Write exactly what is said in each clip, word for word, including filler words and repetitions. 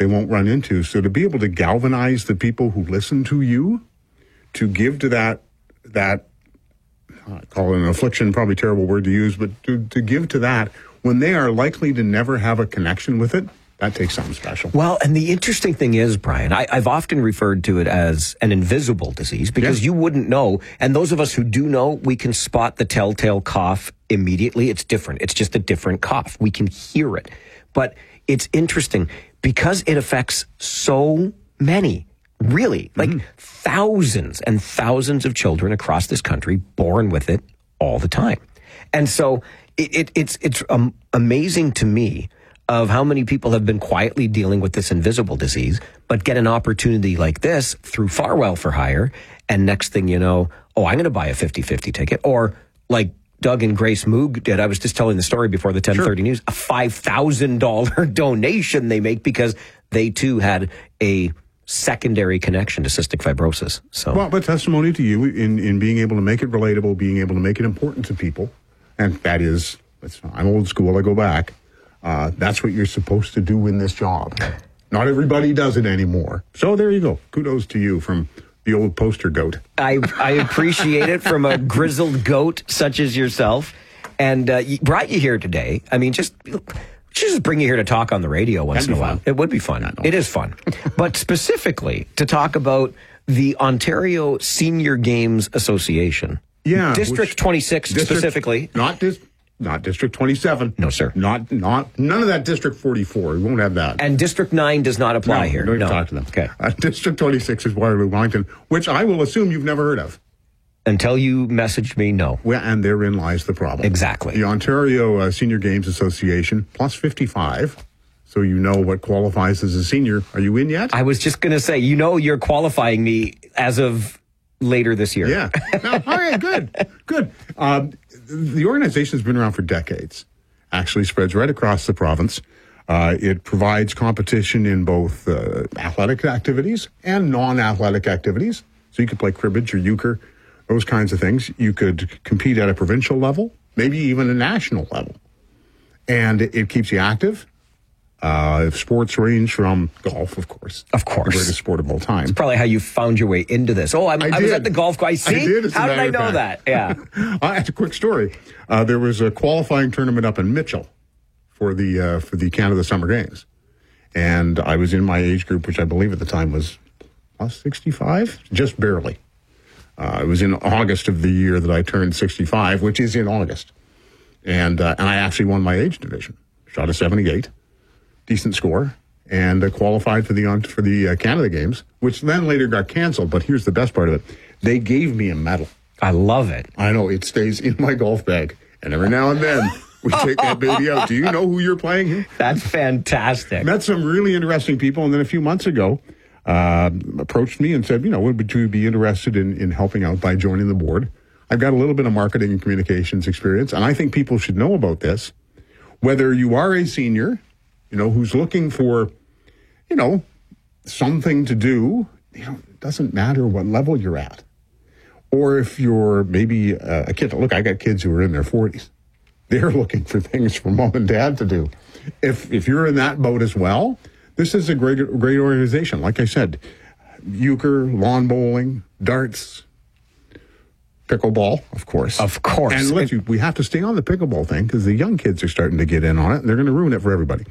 they won't run into. So to be able to galvanize the people who listen to you, to give to that, that I call it an affliction, probably a terrible word to use, but to, to give to that when they are likely to never have a connection with it, that takes something special. Well, and the interesting thing is, Brian, I, I've often referred to it as an invisible disease because yes. you wouldn't know. And those of us who do know, we can spot the telltale cough immediately. It's different. It's just a different cough. We can hear it. But it's interesting because it affects so many, really, like mm-hmm. thousands and thousands of children across this country born with it all the time. And so it, it, it's, it's um, amazing to me of how many people have been quietly dealing with this invisible disease, but get an opportunity like this through Farwell for Hire. And next thing you know, oh, I'm going to buy a fifty-fifty ticket. Or like Doug and Grace Moog did, I was just telling the story before the ten thirty sure. news, a five thousand dollars donation they make because they too had a secondary connection to cystic fibrosis. So, well, but testimony to you in, in being able to make it relatable, being able to make it important to people. And that is, that's, I'm old school, I go back. Uh, that's what you're supposed to do in this job. Not everybody does it anymore. So there you go. Kudos to you from the old poster goat. I, I appreciate it from a grizzled goat such as yourself. And uh, brought you here today. I mean, just... just bring you here to talk on the radio once in a while. It would be fun. It is fun. But specifically to talk about the Ontario Senior Games Association. Yeah. District twenty-six district, specifically. Not dis- not District twenty-seven. No, sir. Not not none of that District forty-four. We won't have that. And District nine does not apply no, here. Don't no. talk to them. Okay. Uh, District twenty-six is Waterloo, Wellington, which I will assume you've never heard of. Until you messaged me, no. Well, and therein lies the problem. Exactly. The Ontario uh, Senior Games Association, plus fifty-five, so you know what qualifies as a senior. Are you in yet? I was just going to say, you know you're qualifying me as of later this year. Yeah. No, all right, good, good. Um, the organization has been around for decades. Actually spreads right across the province. Uh, it provides competition in both uh, athletic activities and non-athletic activities. So you could play cribbage or euchre, those kinds of things. You could compete at a provincial level, maybe even a national level. And it, it keeps you active. Uh, sports range from golf, of course. Of course. The greatest sport of all time. It's probably how you found your way into this. Oh, I'm, I, I was at the golf course. See? I did. How did I know fact. that? Yeah. uh, it's a quick story. Uh, there was a qualifying tournament up in Mitchell for the uh, for the Canada Summer Games. And I was in my age group, which I believe at the time was plus sixty-five, just barely. Uh, it was in August of the year that I turned sixty-five, which is in August. And uh, and I actually won my age division. Shot a seventy-eight, decent score, and uh, qualified for the for the uh, Canada Games, which then later got canceled. But here's the best part of it. They gave me a medal. I love it. I know. It stays in my golf bag. And every now and then, we take that baby out. Do you know who you're playing here? That's fantastic. Met some really interesting people. And then a few months ago, uh, approached me and said, you know, would you be interested in, in helping out by joining the board? I've got a little bit of marketing and communications experience, and I think people should know about this. Whether you are a senior, you know, who's looking for, you know, something to do, you know, it doesn't matter what level you're at. Or if you're maybe uh, a kid. Look, I got kids who are in their forties. They're looking for things for mom and dad to do. If if you're in that boat as well, this is a great great organization. Like I said, euchre, lawn bowling, darts, pickleball, of course. Of course. And look, we have to stay on the pickleball thing because the young kids are starting to get in on it, and they're going to ruin it for everybody.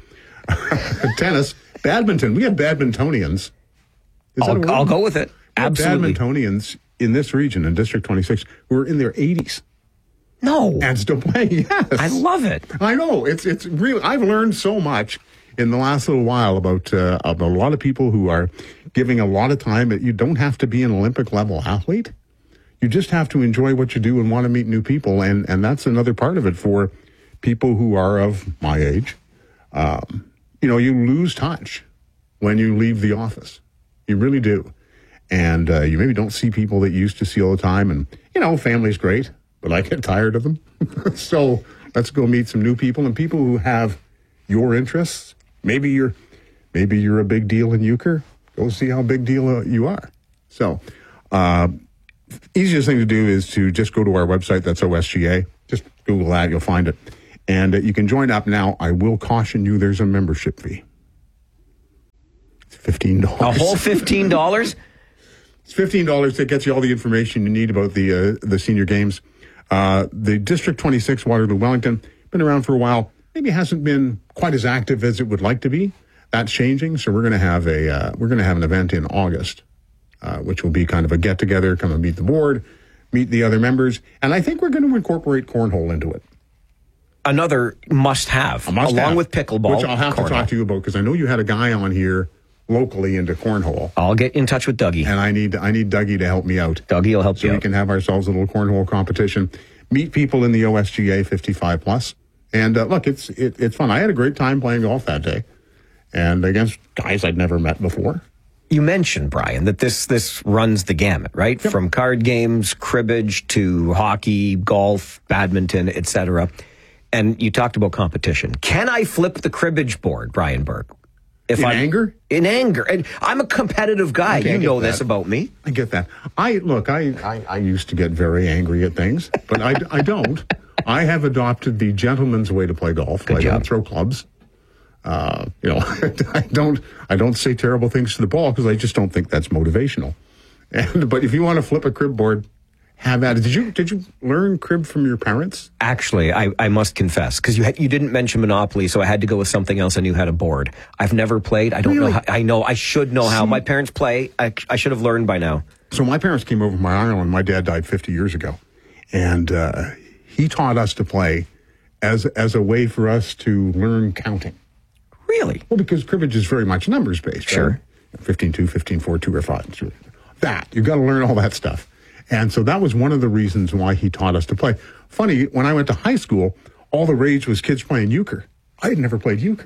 Tennis, badminton. We have badmintonians. Is I'll, I'll go with it. Absolutely. Badmintonians in this region, in District twenty-six, who are in their eighties. No. And still playing, yes. I love it. I know. It's it's really, I've learned so much in the last little while about, uh, about a lot of people who are giving a lot of time. You don't have to be an Olympic level athlete. You just have to enjoy what you do and want to meet new people. And, and that's another part of it for people who are of my age. Um, you know, you lose touch when you leave the office. You really do. And uh, you maybe don't see people that you used to see all the time. And, you know, family's great, but I get tired of them. So let's go meet some new people and people who have your interests. Maybe you're maybe you're a big deal in euchre. Go see how big deal uh, you are. So uh, easiest thing to do is to just go to our website. That's O S G A. Just Google that. You'll find it. And uh, you can join up now. I will caution you, there's a membership fee. fifteen dollars. A whole fifteen dollars? It's fifteen dollars that gets you all the information you need about the uh, the senior games. Uh, the District twenty-six, Waterloo Wellington, been around for a while. Maybe hasn't been quite as active as it would like to be. That's changing. So we're going to have a uh, we're going to have an event in August, uh, which will be kind of a get together. Come and meet the board, meet the other members, and I think we're going to incorporate cornhole into it. Another must-have, A must along have, with pickleball. which I'll have cornhole. to talk to you about because I know you had a guy on here locally into cornhole, I'll get in touch with Dougie. and I need I need Dougie to help me out. Dougie will help So you we out. can have ourselves a little cornhole competition, meet people in the O S G A fifty-five plus, and uh, look, it's it, it's fun. I had a great time playing golf that day, and against guys I'd never met before. You mentioned, Brian, that this this runs the gamut, right? Yep. From card games, cribbage, to hockey, golf, badminton, et cetera. And you talked about competition. Can I flip the cribbage board, Brian Burke? If In I'm, anger? In anger. And I'm a competitive guy. Okay, I you get know that. this about me. I get that. I look. I, I, I used to get very angry at things, but I, I don't. I have adopted the gentleman's way to play golf. Good I job. don't throw clubs. Uh, you know, I don't. I don't say terrible things to the ball because I just don't think that's motivational. And but if you want to flip a crib board, have at it. Did you did you learn crib from your parents? Actually, I, I must confess, because you had, you didn't mention Monopoly, so I had to go with something else I knew had a board. I've never played. I don't Really? know how. I know I should know how. My parents play. I, I should have learned by now. So my parents came over from Ireland. My dad died fifty years ago, and uh, he taught us to play as as a way for us to learn counting. Really? Well, because cribbage is very much numbers based. Sure. Right? fifteen two, fifteen four, two or five. That you got to learn all that stuff. And so that was one of the reasons why he taught us to play. Funny, when I went to high school, all the rage was kids playing euchre. I had never played euchre.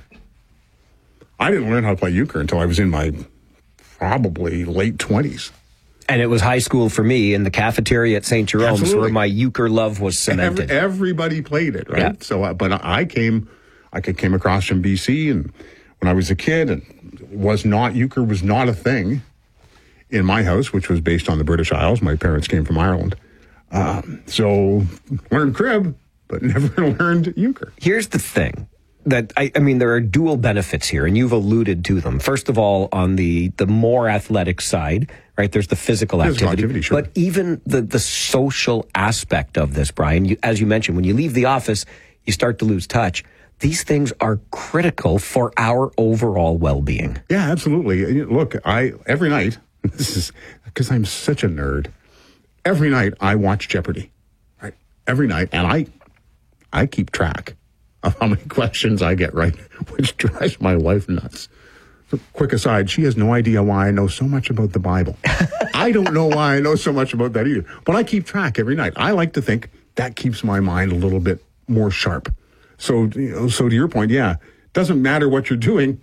I didn't learn how to play euchre until I was in my probably late twenties. And it was high school for me in the cafeteria at Saint Jerome's Absolutely. where my euchre love was cemented. Every, everybody played it, right? Yeah. So, uh, but I came, I came across from B C, and when I was a kid, and was not euchre was not a thing in my house, which was based on the British Isles. My parents came from Ireland, um, so learned crib, but never learned euchre. Here's the thing. That I, I mean, there are dual benefits here, and you've alluded to them. First of all, on the the more athletic side, right? There's the physical, Physical activity, activity, sure. but even the the social aspect of this, Brian. You, as you mentioned, when you leave the office, you start to lose touch. These things are critical for our overall well-being. Yeah, absolutely. Look, I every night. This is because I'm such a nerd. Every night I watch Jeopardy, right? Every night, and I I keep track of how many questions I get right, which drives my wife nuts. So, quick aside, she has no idea why I know so much about the Bible. I don't know why I know so much about that either, but I keep track every night. I like to think that keeps my mind a little bit more sharp. So, you know, so to your point, yeah, doesn't matter what you're doing.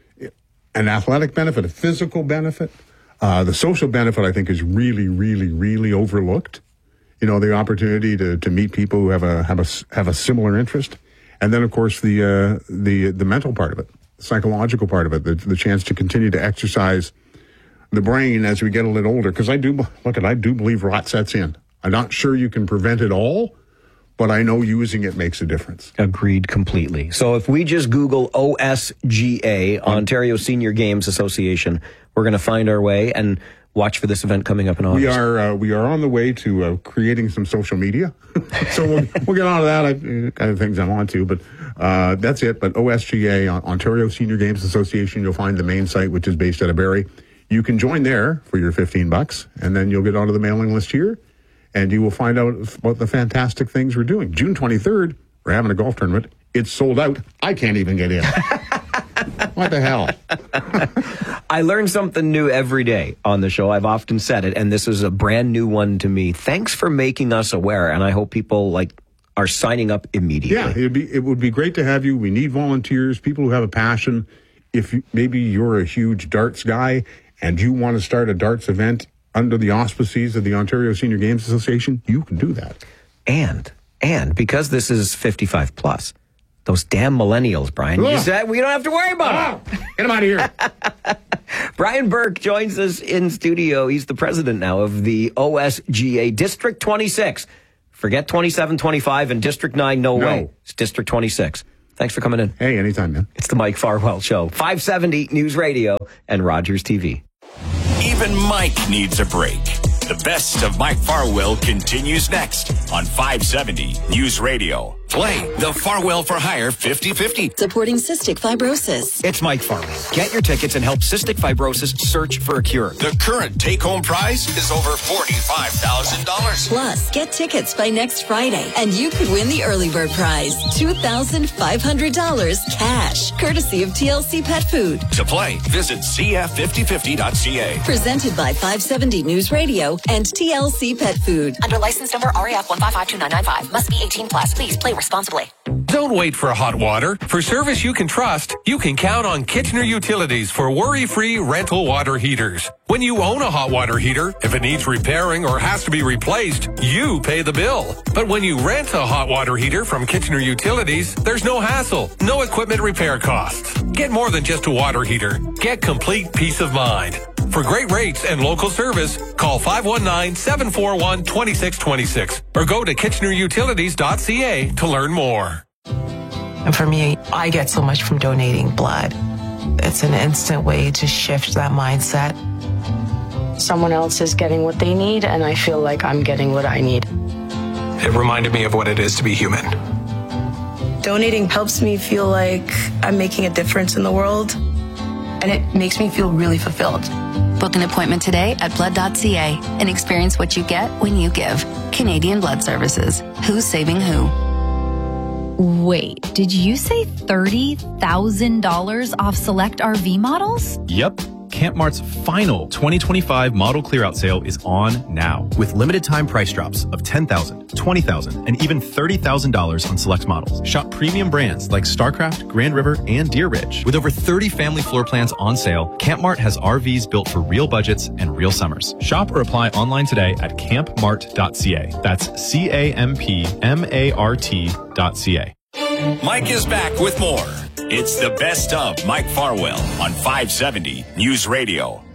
An athletic benefit, a physical benefit, uh, the social benefit, I think, is really, really, really overlooked. You know, the opportunity to, to meet people who have a have a have a similar interest. And then, of course, the uh, the the mental part of it, the psychological part of it, the, the chance to continue to exercise the brain as we get a little older. Because I do look at, I do believe rot sets in. I'm not sure you can prevent it all, but I know using it makes a difference. Agreed completely. So if we just Google O S G A, Ontario Senior Games Association, we're going to find our way and watch for this event coming up in August. We are uh, we are on the way to uh, creating some social media, so we'll, we'll get on to that. I, kind of things I'm on to, but uh, that's it. But O S G A, Ontario Senior Games Association, you'll find the main site, which is based out of Barrie. You can join there for your fifteen bucks, and then you'll get onto the mailing list here, and you will find out about the fantastic things we're doing. June twenty-third, we're having a golf tournament. It's sold out. I can't even get in. What the hell? I learn something new every day on the show. I've often said it, and this is a brand new one to me. Thanks for making us aware, and I hope people like are signing up immediately. Yeah, it'd be it would be great to have you. We need volunteers, people who have a passion. If you, maybe you're a huge darts guy and you want to start a darts event under the auspices of the Ontario Senior Games Association, you can do that. And and because this is fifty-five plus, those damn millennials, Brian, you Ugh. said we don't have to worry about Ah, it. get them out of here. Brian Burke joins us in studio. He's the president now of the O S G A District twenty-six. Forget twenty-seven, twenty-five, and District nine, no, No. way. It's District twenty-six. Thanks for coming in. Hey, anytime, man. It's the Mike Farwell Show. five seventy News Radio and Rogers T V. Even Mike needs a break. The best of Mike Farwell continues next on five seventy News Radio. Play the Farwell for Hire fifty fifty. Supporting cystic fibrosis. It's Mike Farwell. Get your tickets and help cystic fibrosis search for a cure. The current take-home prize is over forty-five thousand dollars. Plus, get tickets by next Friday, and you could win the early bird prize, two thousand five hundred dollars cash, courtesy of T L C Pet Food. To play, visit c f fifty fifty dot c a. Presented by five seventy News Radio and T L C Pet Food. Under license number R A F one five five two nine nine five. Must be eighteen plus. Please play responsibly. Don't wait for hot water. For service you can trust, you can count on Kitchener Utilities for worry-free rental water heaters. When you own a hot water heater, if it needs repairing or has to be replaced, you pay the bill. But when you rent a hot water heater from Kitchener Utilities, there's no hassle, no equipment repair costs. Get more than just a water heater. Get complete peace of mind. For great rates and local service, call five one nine, seven four one, two six two six or go to kitchener utilities dot c a to learn more. And for me, I get so much from donating blood. It's an instant way to shift that mindset. Someone else is getting what they need, and I feel like I'm getting what I need. It reminded me of what it is to be human. Donating helps me feel like I'm making a difference in the world, and it makes me feel really fulfilled. Book an appointment today at blood dot c a and experience what you get when you give. Canadian Blood Services. Who's saving who? Wait, did you say thirty thousand dollars off select R V models? Yep. CampMart's final twenty twenty-five model clearout sale is on now with limited time price drops of ten thousand dollars, twenty thousand dollars, and even thirty thousand dollars on select models. Shop premium brands like StarCraft, Grand River, and Deer Ridge. With over thirty family floor plans on sale, CampMart has R Vs built for real budgets and real summers. Shop or apply online today at camp mart dot c a. That's C A M P M A R T dot C A. Mike is back with more. It's the best of Mike Farwell on five seventy News Radio.